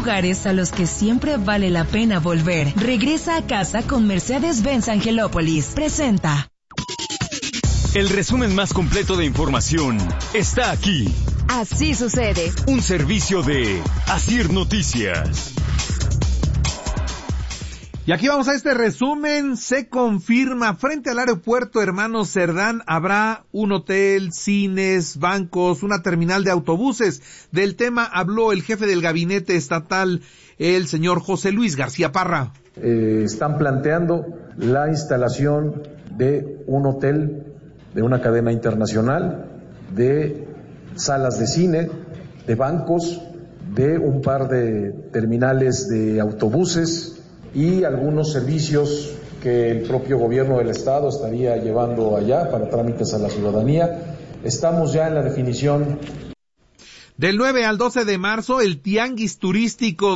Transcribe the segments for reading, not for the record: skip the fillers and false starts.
lugares a los que siempre vale la pena volver. Regresa a casa con Mercedes-Benz Angelópolis. Presenta. El resumen más completo de información está aquí. Así sucede. Un servicio de Asir Noticias. Y aquí vamos a este resumen. Se confirma, frente al aeropuerto Hermanos Cerdán habrá un hotel, cines, bancos, una terminal de autobuses. Del tema habló el jefe del gabinete estatal, el señor José Luis García Parra. Están planteando la instalación de un hotel de una cadena internacional, de salas de cine, de bancos, de un par de terminales de autobuses y algunos servicios que el propio gobierno del estado estaría llevando allá para trámites a la ciudadanía. Estamos ya en la definición. Del 9 al 12 de marzo, el Tianguis Turístico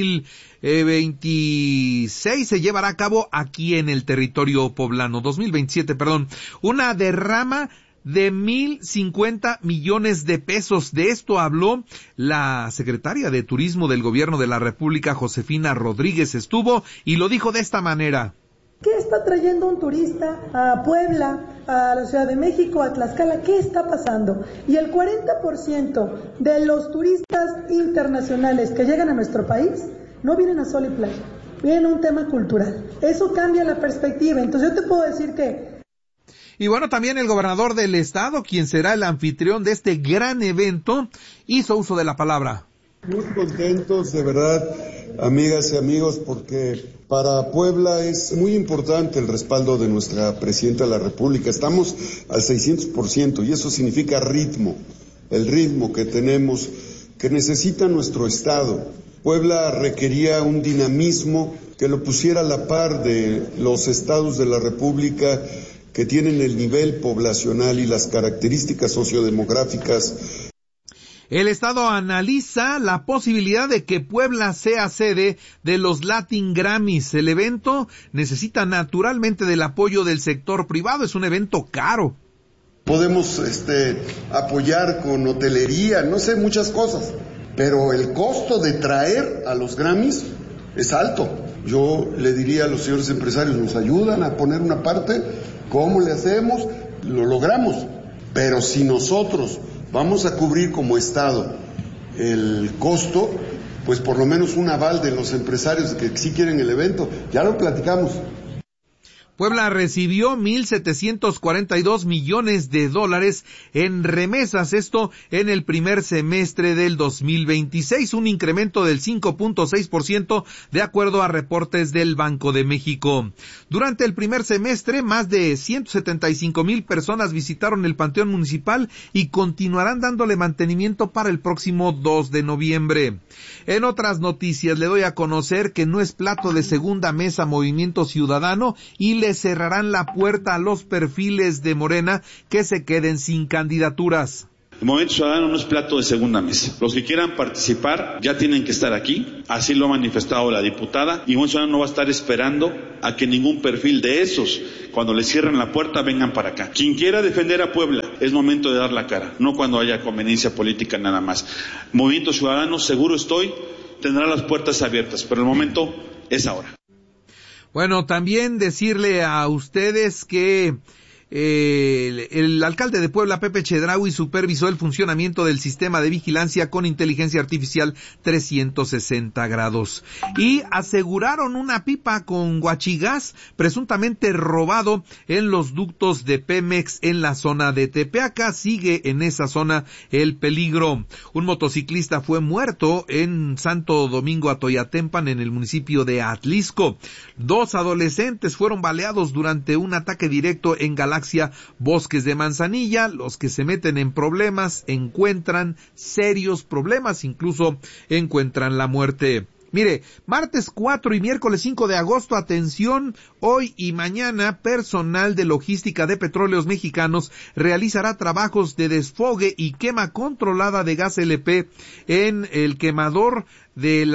2026 se llevará a cabo aquí en el territorio poblano. 2027, perdón. Una derrama de 1,050 millones de pesos. De esto habló la secretaria de Turismo del Gobierno de la República, Josefina Rodríguez, estuvo y lo dijo de esta manera. ¿Qué está trayendo un turista a Puebla, a la Ciudad de México, a Tlaxcala? ¿Qué está pasando? Y el 40% de los turistas internacionales que llegan a nuestro país no vienen a sol y playa, vienen a un tema cultural. Eso cambia la perspectiva. Entonces yo te puedo decir que... Y bueno, también el gobernador del estado, quien será el anfitrión de este gran evento, hizo uso de la palabra. Muy contentos, de verdad, amigas y amigos, porque para Puebla es muy importante el respaldo de nuestra Presidenta de la República. Estamos al 600% y eso significa ritmo, el ritmo que tenemos, que necesita nuestro estado. Puebla requería un dinamismo que lo pusiera a la par de los estados de la República que tienen el nivel poblacional y las características sociodemográficas. El estado analiza la posibilidad de que Puebla sea sede de los Latin Grammys. El evento necesita naturalmente del apoyo del sector privado, es un evento caro. Podemos apoyar con hotelería, no sé, muchas cosas, pero el costo de traer a los Grammys es alto. Yo le diría a los señores empresarios, ¿nos ayudan a poner una parte? ¿Cómo le hacemos? Lo logramos. Pero si nosotros vamos a cubrir como Estado el costo, pues por lo menos un aval de los empresarios que sí quieren el evento. Ya lo platicamos. Puebla recibió 1,742 millones de dólares en remesas, esto en el primer semestre del 2026, un incremento del 5.6% de acuerdo a reportes del Banco de México. Durante el primer semestre, más de 175,000 personas visitaron el Panteón Municipal y continuarán dándole mantenimiento para el próximo 2 de noviembre. En otras noticias, le doy a conocer que no es plato de segunda mesa Movimiento Ciudadano y le cerrarán la puerta a los perfiles de Morena que se queden sin candidaturas. El Movimiento Ciudadano no es plato de segunda mesa. Los que quieran participar ya tienen que estar aquí, así lo ha manifestado la diputada, y el Movimiento Ciudadano no va a estar esperando a que ningún perfil de esos, cuando les cierren la puerta, vengan para acá. Quien quiera defender a Puebla, es momento de dar la cara, no cuando haya conveniencia política nada más. Movimiento Ciudadano, seguro estoy, tendrá las puertas abiertas, pero el momento es ahora. Bueno, también decirle a ustedes que el alcalde de Puebla, Pepe Chedraui, supervisó el funcionamiento del sistema de vigilancia con inteligencia artificial 360 grados. Y aseguraron una pipa con guachigás presuntamente robado en los ductos de Pemex en la zona de Tepeaca. Sigue en esa zona el peligro. Un motociclista fue muerto en Santo Domingo Atoyatempan, en el municipio de Atlisco. 2 adolescentes fueron baleados durante un ataque directo en Galaxia Bosques de Manzanilla. Los que se meten en problemas encuentran serios problemas, incluso encuentran la muerte. Mire, martes 4 y miércoles 5 de agosto, atención, hoy y mañana, personal de logística de Petróleos Mexicanos realizará trabajos de desfogue y quema controlada de gas LP en el quemador en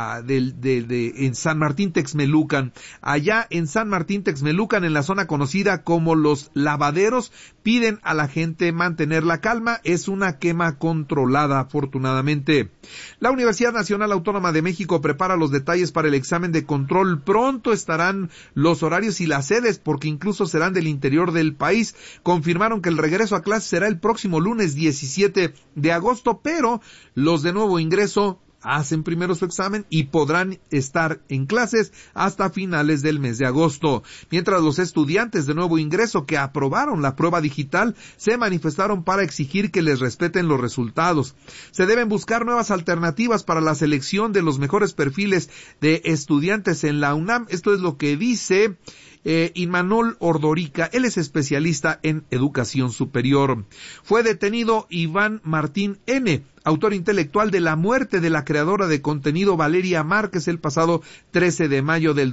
San Martín Texmelucan. Allá en San Martín Texmelucan, en la zona conocida como Los Lavaderos, piden a la gente mantener la calma. Es una quema controlada, afortunadamente. La Universidad Nacional Autónoma de México prepara los detalles para el examen de control. Pronto estarán los horarios y las sedes, porque incluso serán del interior del país. Confirmaron que el regreso a clases será el próximo lunes 17 de agosto, pero los de nuevo ingreso hacen primero su examen y podrán estar en clases hasta finales del mes de agosto. Mientras los estudiantes de nuevo ingreso que aprobaron la prueba digital se manifestaron para exigir que les respeten los resultados. Se deben buscar nuevas alternativas para la selección de los mejores perfiles de estudiantes en la UNAM. Esto es lo que dice Imanol Ordorica. Él es especialista en educación superior. Fue detenido Iván Martín N., autor intelectual de la muerte de la creadora de contenido Valeria Márquez el pasado 13 de mayo del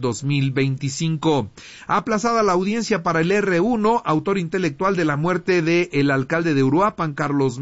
2025. Aplazada la audiencia para el R1, autor intelectual de la muerte de el alcalde de Uruapan, Carlos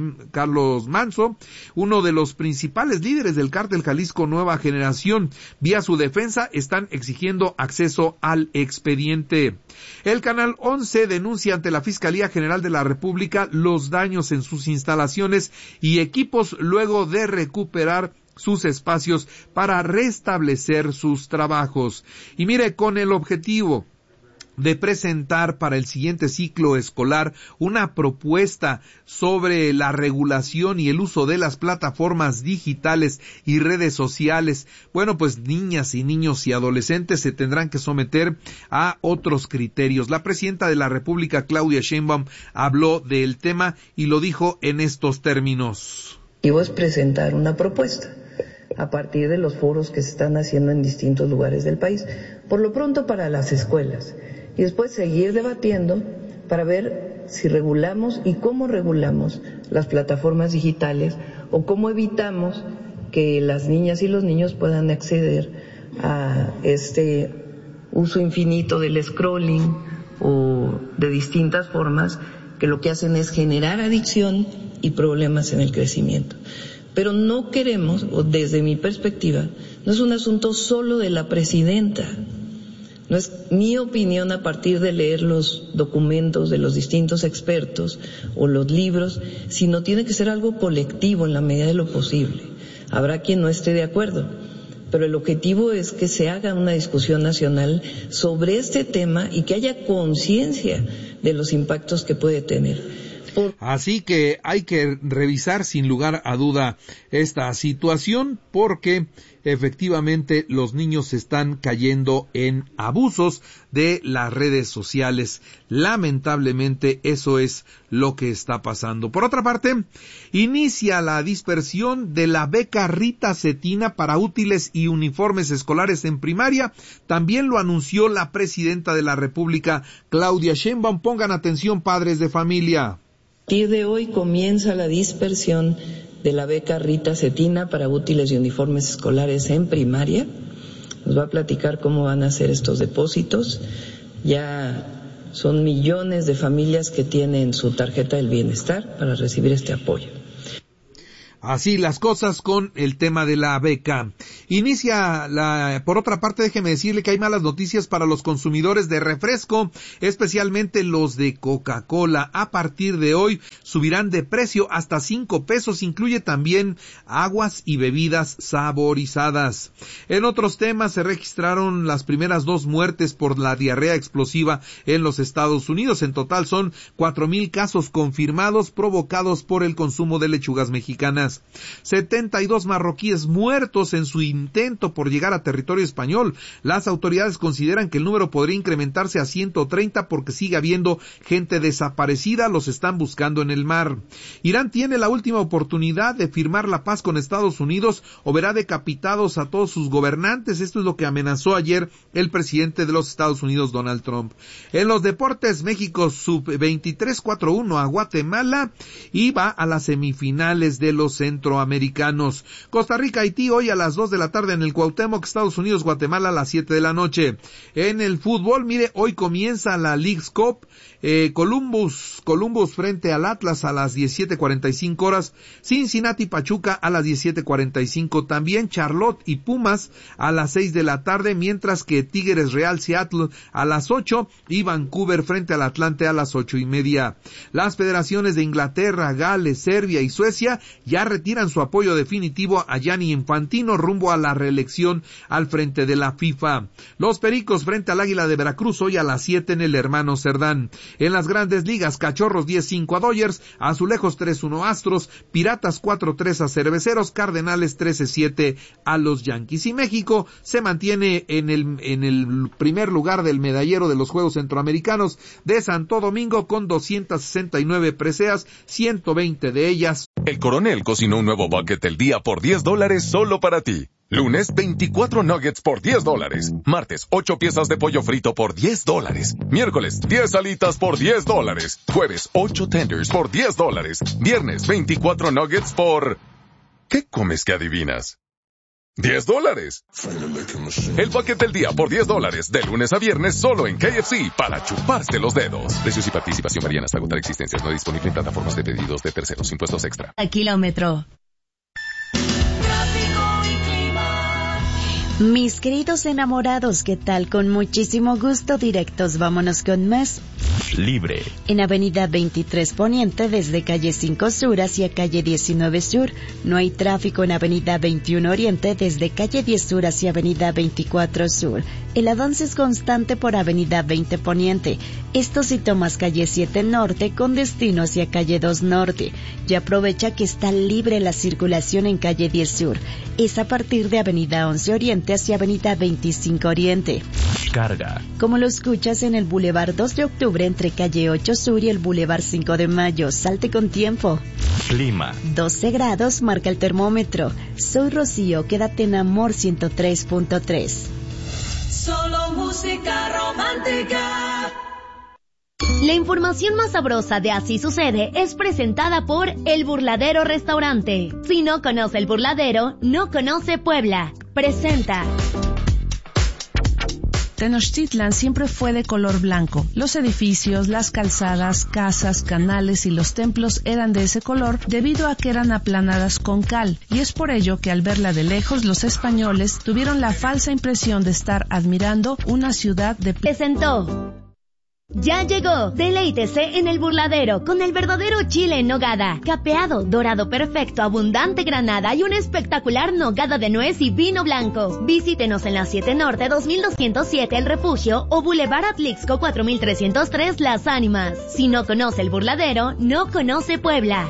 Manso, uno de los principales líderes del cártel Jalisco Nueva Generación. Vía su defensa están exigiendo acceso al expediente. El Canal 11 denuncia ante la Fiscalía General de la República los daños en sus instalaciones y equipos luego de recuperar sus espacios para restablecer sus trabajos. Y mire, con el objetivo de presentar para el siguiente ciclo escolar una propuesta sobre la regulación y el uso de las plataformas digitales y redes sociales. Bueno, pues niñas y niños y adolescentes se tendrán que someter a otros criterios. La presidenta de la República, Claudia Sheinbaum, habló del tema y lo dijo en estos términos. Es presentar una propuesta a partir de los foros que se están haciendo en distintos lugares del país, por lo pronto para las escuelas, y después seguir debatiendo para ver si regulamos y cómo regulamos las plataformas digitales o cómo evitamos que las niñas y los niños puedan acceder a este uso infinito del scrolling o de distintas formas que lo que hacen es generar adicción y problemas en el crecimiento. Pero no queremos, o desde mi perspectiva, no es un asunto solo de la presidenta, no es mi opinión a partir de leer los documentos de los distintos expertos o los libros, sino tiene que ser algo colectivo en la medida de lo posible. Habrá quien no esté de acuerdo, pero el objetivo es que se haga una discusión nacional sobre este tema y que haya conciencia de los impactos que puede tener. Así que hay que revisar sin lugar a duda esta situación, porque efectivamente los niños están cayendo en abusos de las redes sociales. Lamentablemente eso es lo que está pasando. Por otra parte, inicia la dispersión de la beca Rita Cetina para útiles y uniformes escolares en primaria. También lo anunció la presidenta de la República, Claudia Sheinbaum. Pongan atención, padres de familia. A partir de hoy comienza la dispersión de la beca Rita Cetina para útiles y uniformes escolares en primaria. Nos va a platicar cómo van a hacer estos depósitos. Ya son millones de familias que tienen su tarjeta del bienestar para recibir este apoyo. Así las cosas con el tema de la beca. Por otra parte, déjeme decirle que hay malas noticias para los consumidores de refresco, especialmente los de Coca-Cola. A partir de hoy subirán de precio hasta 5 pesos. Incluye también aguas y bebidas saborizadas. En otros temas, se registraron las primeras 2 muertes por la diarrea explosiva en los Estados Unidos. En total son 4,000 casos confirmados provocados por el consumo de lechugas mexicanas. 72 marroquíes muertos en su intento por llegar a territorio español. Las autoridades consideran que el número podría incrementarse a 130 porque sigue habiendo gente desaparecida, los están buscando en el mar. Irán tiene la última oportunidad de firmar la paz con Estados Unidos o verá decapitados a todos sus gobernantes. Esto es lo que amenazó ayer el presidente de los Estados Unidos, Donald Trump. En los deportes, México sub-23 4-1 a Guatemala y va a las semifinales de los centroamericanos. Costa Rica, Haití, hoy a las 2 de la tarde en el Cuauhtémoc, Estados Unidos, Guatemala a las 7 de la noche. En el fútbol, mire, hoy comienza la Leagues Cup, Columbus frente al Atlas a las 17:45 horas, Cincinnati Pachuca a las 17:45, también Charlotte y Pumas a las 6 de la tarde, mientras que Tigres Real Seattle a las 8 y Vancouver frente al Atlante a las 8:30. Las federaciones de Inglaterra, Gales, Serbia y Suecia ya retiran su apoyo definitivo a Gianni Infantino rumbo a la reelección al frente de la FIFA. Los Pericos frente al Águila de Veracruz hoy a las 7 en el Hermano Cerdán. En las Grandes Ligas, Cachorros 10-5 a Dodgers, Azulejos 3-1 a Astros, Piratas 4-3 a Cerveceros, Cardenales 13-7 a los Yankees. Y México se mantiene en el primer lugar del medallero de los Juegos Centroamericanos de Santo Domingo con 269 preseas, 120 de ellas. El Coronel cocinó un nuevo bucket del día por $10 solo para ti. Lunes, 24 nuggets por $10. Martes, 8 piezas de pollo frito por $10. Miércoles, 10 alitas por $10. Jueves, 8 tenders por $10. Viernes, 24 nuggets por... ¿Qué comes que adivinas? $10. El bucket del día por $10, de lunes a viernes solo en KFC, para chuparse los dedos. Precios y participación varían hasta agotar existencias. No disponible en plataformas de pedidos de terceros. Impuestos extra. A kilómetro. Mis queridos enamorados, ¿qué tal? Con muchísimo gusto, directos, vámonos con más. Libre. En Avenida 23 Poniente, desde calle 5 Sur hacia calle 19 Sur. No hay tráfico en Avenida 21 Oriente, desde calle 10 Sur hacia Avenida 24 Sur. El avance es constante por Avenida 20 Poniente. Esto si tomas calle 7 Norte con destino hacia calle 2 Norte. Y aprovecha que está libre la circulación en calle 10 Sur. Es a partir de Avenida 11 Oriente hacia Avenida 25 Oriente. Carga. Como lo escuchas en el Boulevard 2 de Octubre entre calle 8 Sur y el Boulevard 5 de Mayo. Salte con tiempo. Clima. 12 grados marca el termómetro. Soy Rocío, quédate en Amor 103.3. Solo música romántica. La información más sabrosa de Así Sucede es presentada por El Burladero Restaurante. Si no conoce El Burladero, no conoce Puebla. Presenta. Tenochtitlan siempre fue de color blanco. Los edificios, las calzadas, casas, canales y los templos eran de ese color debido a que eran aplanadas con cal, y es por ello que al verla de lejos los españoles tuvieron la falsa impresión de estar admirando una ciudad de... Presentó. Ya llegó, deleítese en El Burladero con el verdadero chile en nogada, capeado, dorado perfecto, abundante granada y una espectacular nogada de nuez y vino blanco. Visítenos en la 7 Norte 2207 El Refugio o Boulevard Atlixco 4303 Las Ánimas. Si no conoce El Burladero, no conoce Puebla.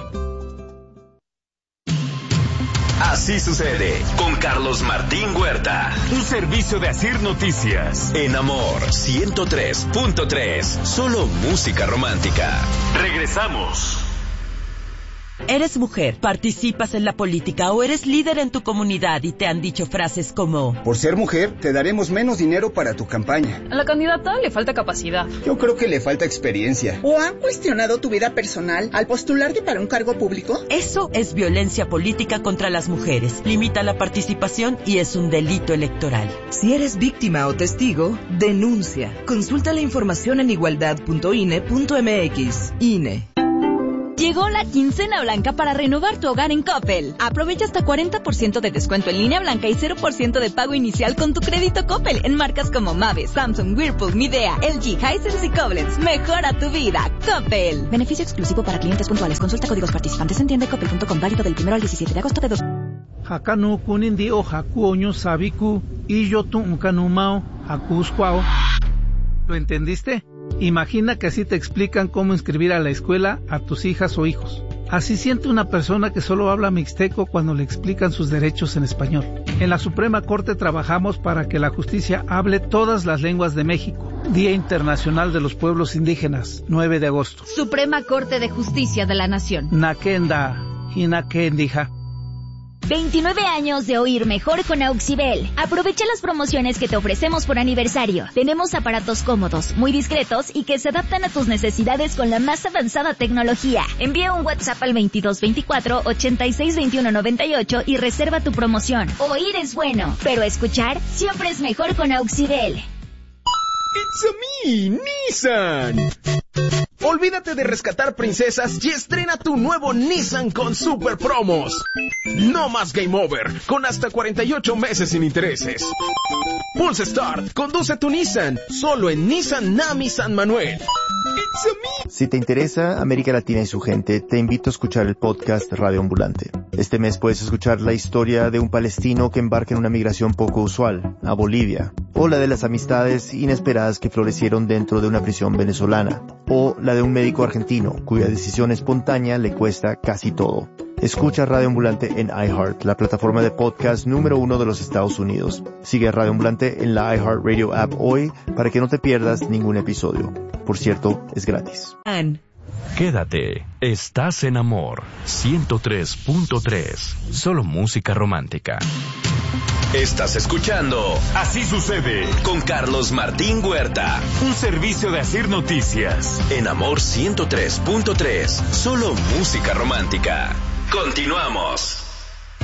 Así sucede con Carlos Martín Huerta. Un servicio de Asir Noticias. En Amor 103.3. Solo música romántica. Regresamos. ¿Eres mujer, participas en la política o eres líder en tu comunidad y te han dicho frases como: por ser mujer, te daremos menos dinero para tu campaña? A la candidata le falta capacidad. Yo creo que le falta experiencia. ¿O han cuestionado tu vida personal al postularte para un cargo público? Eso es violencia política contra las mujeres. Limita la participación y es un delito electoral. Si eres víctima o testigo, denuncia. Consulta la información en igualdad.ine.mx. INE. Llegó la quincena blanca para renovar tu hogar en Coppel. Aprovecha hasta 40% de descuento en línea blanca y 0% de pago inicial con tu crédito Coppel en marcas como Mave, Samsung, Whirlpool, Midea, LG, Hisense y Koblenz. Mejora tu vida. Coppel. Beneficio exclusivo para clientes puntuales. Consulta códigos participantes en tiendacoppel.com. Válido del 1 al 17 de agosto de 2. Hakanu kunindi o haku oño sabiku y yo tu unkanumao hakusquao. ¿Lo entendiste? Imagina que así te explican cómo inscribir a la escuela a tus hijas o hijos. Así siente una persona que solo habla mixteco cuando le explican sus derechos en español. En la Suprema Corte trabajamos para que la justicia hable todas las lenguas de México. Día Internacional de los Pueblos Indígenas, 9 de agosto. Suprema Corte de Justicia de la Nación. Nakenda y Nakendija. 29 años de oír mejor con Auxibel. Aprovecha las promociones que te ofrecemos por aniversario. Tenemos aparatos cómodos, muy discretos y que se adaptan a tus necesidades con la más avanzada tecnología. Envía un WhatsApp al 2224-862198 y reserva tu promoción. Oír es bueno, pero escuchar siempre es mejor con Auxibel. It's a me, Nissan. Olvídate de rescatar princesas y estrena tu nuevo Nissan con super promos. No más game over, con hasta 48 meses sin intereses. Pulse Start, conduce tu Nissan, solo en Nissan Nami San Manuel. It's a me. Si te interesa América Latina y su gente, te invito a escuchar el podcast Radio Ambulante. Este mes puedes escuchar la historia de un palestino que embarca en una migración poco usual, a Bolivia, o la de las amistades inesperadas que florecieron dentro de una prisión venezolana, o la de un médico argentino cuya decisión espontánea le cuesta casi todo. Escucha Radio Ambulante en iHeart, la plataforma de podcast número 1 de los Estados Unidos. Sigue a Radio Ambulante en la iHeartRadio app hoy para que no te pierdas ningún episodio. Por cierto, es gratis. Quédate, estás en Amor 103.3, solo música romántica. Estás escuchando Así Sucede con Carlos Martín Huerta, un servicio de Asir Noticias en Amor 103.3, solo música romántica. Continuamos.